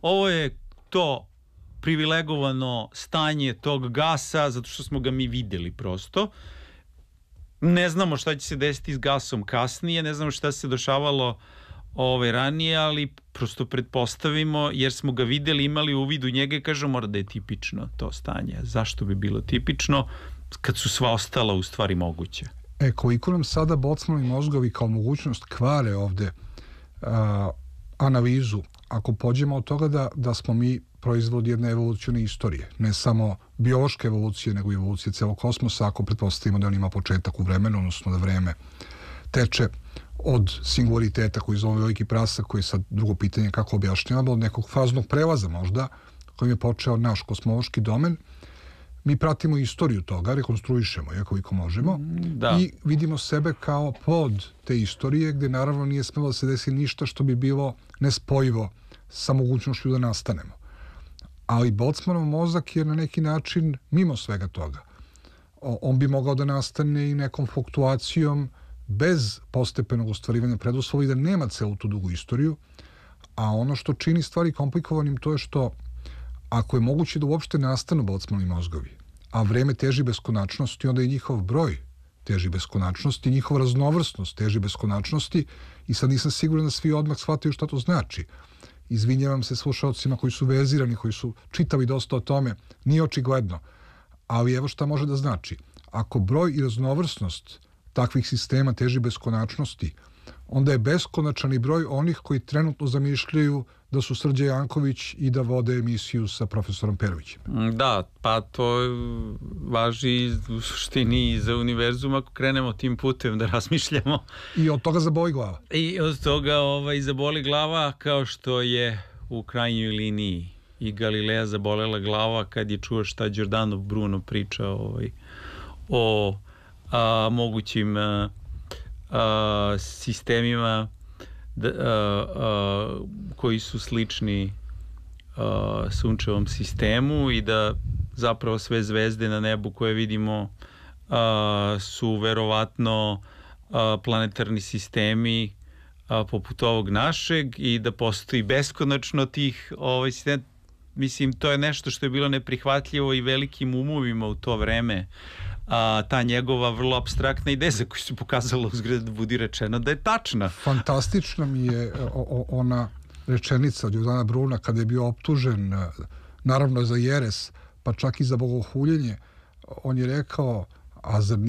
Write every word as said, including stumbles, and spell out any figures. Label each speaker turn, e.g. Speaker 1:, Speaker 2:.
Speaker 1: ovo je to privilegovano stanje tog gasa zato što smo ga mi videli prosto. Ne znamo šta će se desiti s gasom kasnije, ne znamo šta se dešavalo ove, ranije, ali prosto pretpostavimo, jer smo ga videli, imali uvid u njega i kažemo mora da je tipično to stanje. Zašto bi bilo tipično kad su sva ostala u stvari moguće?
Speaker 2: E, koliko nam sada bocmanovi mozgovi kao mogućnost kvare ovde a, analizu, ako pođemo od toga da, da smo mi proizvod jedne evolucione istorije, ne samo biološke evolucije, nego i evolucije celog kosmosa, ako pretpostavimo da on ima početak u vremenu, odnosno da vreme teče od singulariteta koji zove veliki prasak, koji je sad drugo pitanje kako objašnjavamo, od nekog faznog prelaza možda, kojim je počeo naš kosmološki domen. Mi pratimo istoriju toga, rekonstruišemo je koliko možemo
Speaker 1: da.
Speaker 2: I vidimo sebe kao pod te istorije, gde naravno nije smelo da se desi ništa što bi bilo nespojivo sa mogućnošću da nastanemo. Ali Boltzmannov mozak je na neki način mimo svega toga. O, on bi mogao da nastane i nekom fluktuacijom bez postepenog ostvarivanja preduslova i da nema celu tu dugu istoriju, a ono što čini stvari komplikovanim to je što ako je moguće da uopšte nastanu Boltzmannovi mozgovi, a vreme teži beskonačnosti, onda i njihov broj teži beskonačnosti, njihova raznovrsnost teži beskonačnosti i sad nisam siguran da svi odmah shvataju šta to znači. Izvinjavam se slušalcima koji su vezirani, koji su čitali dosta o tome, nije očigledno, ali evo šta može da znači. Ako broj i raznovrsnost takvih sistema teži beskonačnosti, onda je beskonačan i broj onih koji trenutno zamišljaju da su Srđe Janković i da vode emisiju sa profesorom Perovićem.
Speaker 1: Da, pa to važi u suštini i za univerzum ako krenemo tim putem da razmišljamo.
Speaker 2: I od toga zaboli glava.
Speaker 1: I od toga ovaj, zaboli glava kao što je u krajnjoj liniji i Galileja zabolela glava kad je čuo šta Giordano Bruno priča ovaj, o a, mogućim a, a, sistemima da, a, a, koji su slični a, sunčevom sistemu i da zapravo sve zvezde na nebu koje vidimo a, su verovatno a, planetarni sistemi a, poput ovog našeg i da postoji beskonačno tih ovaj, sistema. Mislim, to je nešto što je bilo neprihvatljivo i velikim umovima u to vreme. A, ta njegova vrlo apstraktna ideja za koju se pokazalo uzgled da budi rečeno da je tačna.
Speaker 2: Fantastična mi je o, o, ona rečenica od Giordana Bruna kada je bio optužen naravno za jeres, pa čak i za bogohuljenje. On je rekao, a zar